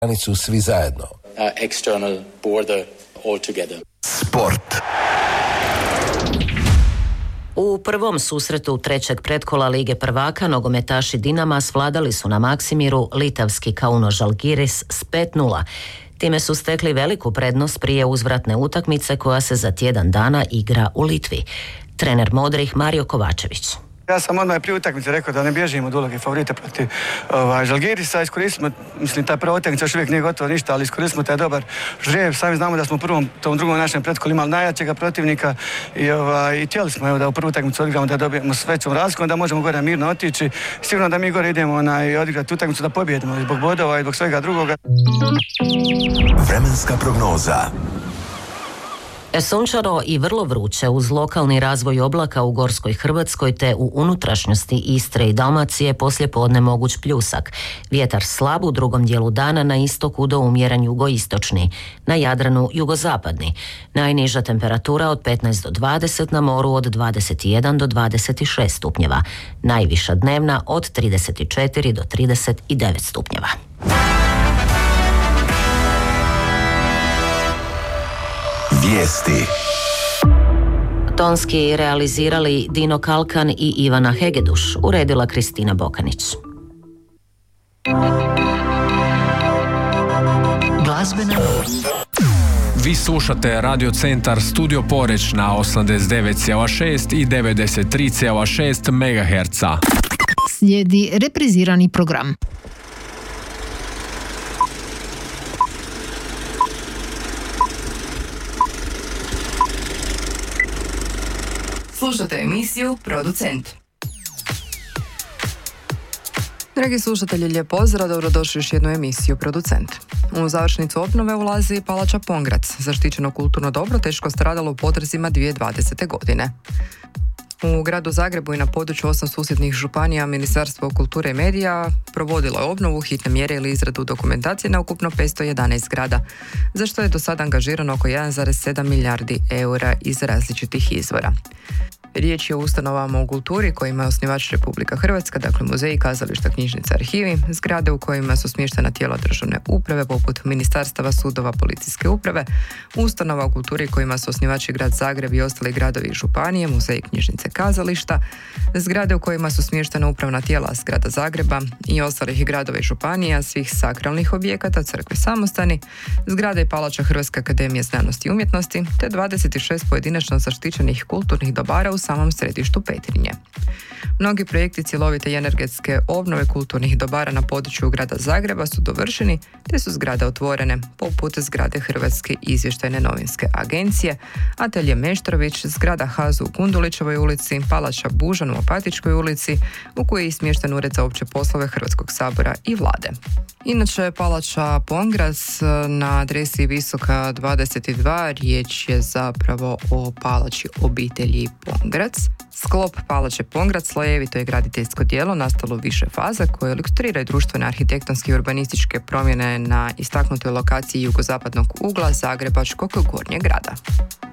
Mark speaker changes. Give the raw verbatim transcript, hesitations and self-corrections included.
Speaker 1: granicu svi zajedno.
Speaker 2: Uh, external border altogether.
Speaker 1: Sport.
Speaker 3: U prvom susretu trećeg pretkola Lige prvaka nogometaši Dinama svladali su na Maksimiru litavski Kauno Žalgiris s pet nula. Time su stekli veliku prednost prije uzvratne utakmice koja se za tjedan dana igra u Litvi. Trener Modrih Mario Kovačević.
Speaker 4: Ja sam odmah prije utakmice rekao da ne bježimo od uloge favorita protiv ovaj, Žalgirisa. Iskoristimo, mislim, ta prva utakmica još uvijek nije gotovo ništa, ali iskoristimo taj dobar žrijeb. Sami znamo da smo u prvom, tom drugom našem pretkolu imali najjačega protivnika i, ovaj, i htjeli smo evo, da u prvu utakmicu odigramo, da dobijemo s većom razlikom, da možemo gore mirno otići. Sigurno da mi gore idemo onaj, odigrati utakmicu da pobjedimo zbog bodova i zbog svega drugoga.
Speaker 1: Vremenska prognoza.
Speaker 3: Sunčano i vrlo vruće uz lokalni razvoj oblaka u Gorskoj Hrvatskoj te u unutrašnjosti Istre i Dalmacije poslijepodne moguć pljusak. Vjetar slab u drugom dijelu dana na istoku do umjeren jugoistočni, na Jadranu jugozapadni. Najniža temperatura od petnaest do dvadeset, na moru od dvadeset jedan do dvadeset šest stupnjeva. Najviša dnevna od trideset četiri do trideset devet stupnjeva.
Speaker 1: Vijesti.
Speaker 3: Tonski realizirali Dino Kalkan i Ivana Hegeduš, uredila Kristina Bokanić.
Speaker 5: Glazbena. Vi slušate Radio Centar Studio Poreć na osamdeset devet zarez šest i devedeset tri zarez šest megaherca.
Speaker 6: Slijedi reprizirani program.
Speaker 7: Slušate emisiju Producent. Dragi slušatelji, lijep pozdrav, dobrodošli još jednu emisiju Producent. U završnicu obnove ulazi Palača Pongrac, zaštićeno kulturno dobro teško stradalo u potresima dvije tisuće dvadesete. godine. U gradu Zagrebu i na području osam susjednih županija Ministarstvo kulture i medija provodilo je obnovu, hitne mjere ili izradu dokumentacije na ukupno petsto jedanaest zgrada, za što je do sada angažirano oko jedan zarez sedam milijardi eura iz različitih izvora. Riječ je o ustanovama u kulturi kojima je osnivač Republika Hrvatska, dakle muzeji, kazališta, knjižnice, arhivi, zgrade u kojima su smještena tijela državne uprave poput ministarstava, sudova, policijske uprave, ustanova u kulturi kojima su osnivači grad Zagreb i ostali gradovi i županije, muzeji, knjižnice, kazališta, zgrade u kojima su smještena upravna tijela grada Zagreba i ostalih gradova i županija, svih sakralnih objekata, crkve, samostani, zgrade i palača Hrvatske akademije znanosti i umjetnosti, te dvadeset šest pojedinačno zaštićenih kulturnih dobara u samom središtu Petrinje. Mnogi projekti cjelovite i energetske obnove kulturnih dobara na području grada Zagreba su dovršeni, te su zgrade otvorene, poput zgrade Hrvatske izvještajne novinske agencije, atelje Meštrović, zgrada Hazu u Gundulićevoj ulici, palača Bužan u Opatičkoj ulici, u kojoj je smješten ured za opće poslove Hrvatskog sabora i vlade. Inače, palača Pongrac na adresi Visoka dvadeset dva, riječ je zapravo o palači obitelji Pongrac. Sklop palače Pongrac slojevito je graditeljsko djelo nastalo u više faza koje ilustriraju društvene arhitektonske i urbanističke promjene na istaknutoj lokaciji jugozapadnog ugla Zagrebačkog gornjeg grada.